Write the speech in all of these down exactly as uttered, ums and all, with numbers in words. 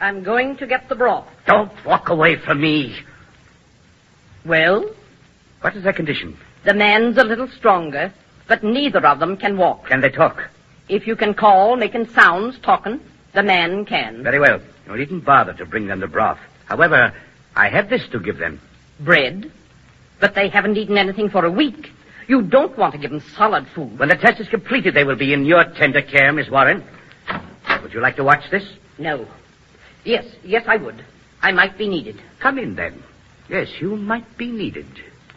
I'm going to get the broth. Don't walk away from me. Well? What is their condition? The man's a little stronger, but neither of them can walk. Can they talk? If you can call, making sounds, talking, the man can. Very well. You needn't bother to bring them the broth. However, I have this to give them. Bread? But they haven't eaten anything for a week. You don't want to give them solid food. When the test is completed, they will be in your tender care, Miss Warren. Would you like to watch this? No. Yes, yes, I would. I might be needed. Come in, then. Yes, you might be needed.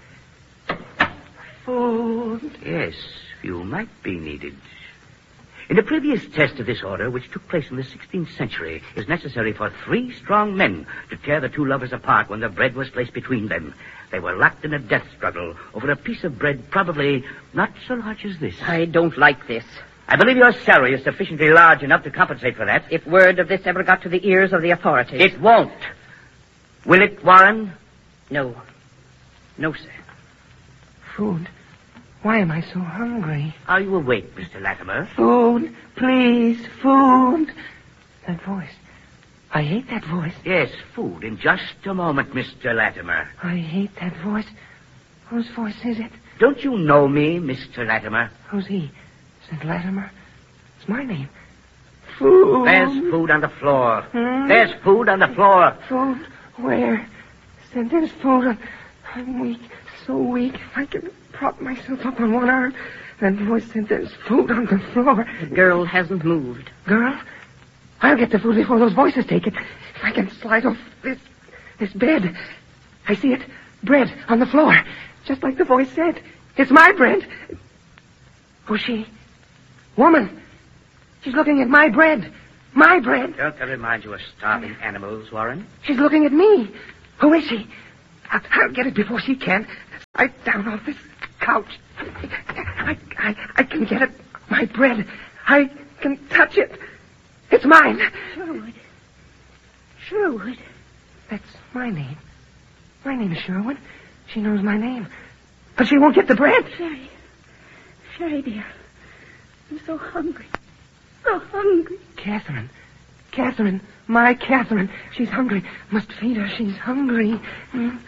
Food. Yes, you might be needed. In the previous test of this order, which took place in the sixteenth century, it was necessary for three strong men to tear the two lovers apart when the bread was placed between them. They were locked in a death struggle over a piece of bread probably not so large as this. I don't like this. I believe your salary is sufficiently large enough to compensate for that. If word of this ever got to the ears of the authorities. It won't. Will it, Warren? No. No, sir. Food. Why am I so hungry? Are you awake, Mister Latimer? Food, please, food. That voice. I hate that voice. Yes, food. In just a moment, Mister Latimer. I hate that voice. Whose voice is it? Don't you know me, Mister Latimer? Who's he? Saint Latimer? It's my name. Food. There's food on the floor. Hmm? There's food on the floor. Food? Where? Said there's food on... I'm weak. So weak. If I can prop myself up on one arm. That voice said there's food on the floor. The girl hasn't moved. Girl? I'll get the food before those voices take it. If I can slide off this... this bed. I see it. Bread on the floor. Just like the voice said. It's my bread. Who's she? Woman. She's looking at my bread. My bread. Don't that remind you of starving animals, Warren? She's looking at me. Who is she? I'll, I'll get it before she can. Slide down off this couch. I, I, I can get it. My bread. I can touch it. It's mine. Sherwood. Sherwood. That's my name. My name is Sherwood. She knows my name. But she won't get the bread. Sherry. Sherry, dear. I'm so hungry. So hungry. Catherine. Catherine. My Catherine. She's hungry. Must feed her. She's hungry. Mm.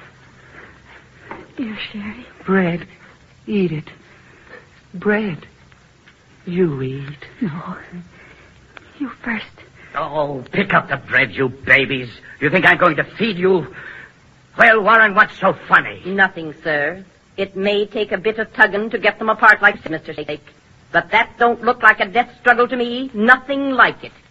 Dear Sherry. Bread. Eat it. Bread. You eat. No. You first. Oh, pick up the bread, you babies. You think I'm going to feed you? Well, Warren, what's so funny? Nothing, sir. It may take a bit of tugging to get them apart like Mister Shake. But that don't look like a death struggle to me. Nothing like it.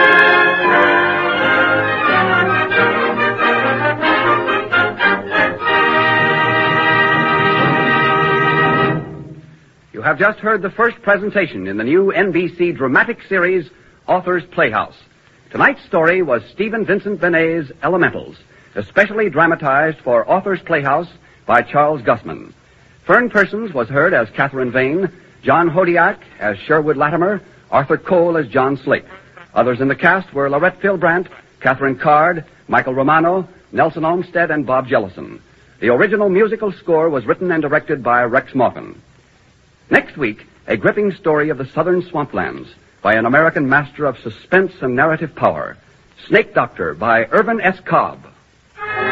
You have just heard the first presentation in the new N B C dramatic series, Author's Playhouse. Tonight's story was Stephen Vincent Benet's Elementals, especially dramatized for Author's Playhouse by Charles Gussman. Fern Persons was heard as Catherine Vane, John Hodiak as Sherwood Latimer, Arthur Cole as John Slate. Others in the cast were Lorette Philbrandt, Catherine Card, Michael Romano, Nelson Olmsted, and Bob Jellison. The original musical score was written and directed by Rex Morgan. Next week, a gripping story of the southern swamplands by an American master of suspense and narrative power. Snake Doctor by Irvin S. Cobb.